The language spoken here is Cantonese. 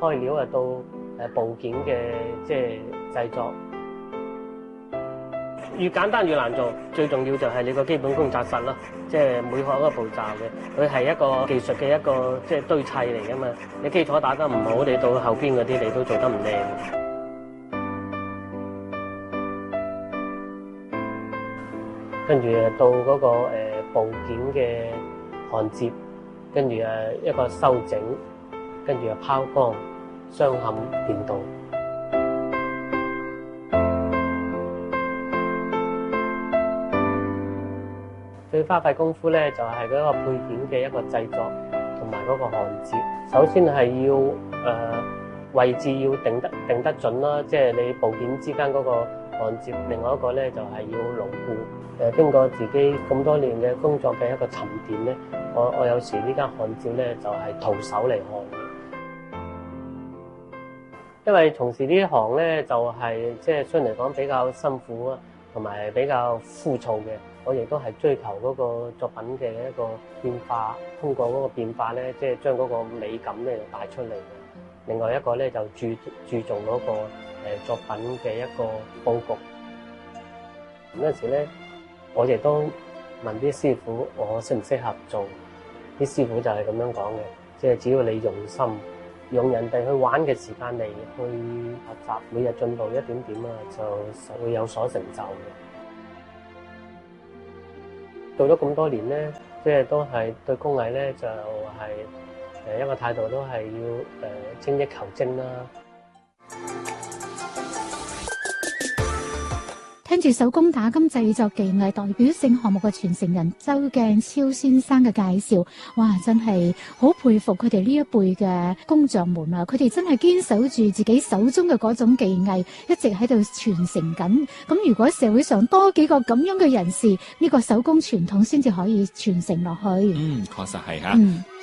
開料啊到部件嘅即係製作。越簡單越難做，最重要就係你個基本功紮實咯，即係每學一個步驟嘅，佢係一個技術嘅一個即係堆砌嚟噶嘛。你基礎打得唔好，你到後邊嗰啲你都做得唔靚。跟住到嗰個部件嘅焊接，跟住一個修整，跟住拋光、鑲嵌、電鍍。最花費功夫咧，就係嗰個配件嘅一個製作同埋嗰個焊接。首先係要位置要定得準啦，即係你部件之間嗰個焊接。另外一個咧就係要牢固。經過自己咁多年嘅工作嘅一個沉澱咧，我有時呢間焊接咧就係徒手嚟焊嘅。因為從事呢行咧就係即係相對嚟講比較辛苦啊，同埋比較枯燥嘅。我亦都係追求嗰個作品嘅一個變化，通過嗰個變化咧，即係將嗰個美感咧帶出嚟嘅。另外一個咧就注重嗰個作品嘅一個佈局。嗰陣時咧，我亦都問啲師傅我適唔適合做，啲師傅就係咁樣講嘅，即係只要你用心，用人哋去玩嘅時間嚟去學習，每日進步一點點啊，就會有所成就嘅。做咗咁多年咧，即係都係對工藝咧就係一個態度，都係要精益求精啦。 聽住手工打金製作技藝代表性項目嘅傳承人周鏡超先生嘅介紹，哇，真係好佩服佢哋呢一輩嘅工匠們啊！佢哋真係堅守住自己手中嘅嗰種技藝，一直喺度傳承緊。咁如果社會上多幾個咁樣嘅人士，呢個手工傳統先至可以傳承落去。 確實係嚇。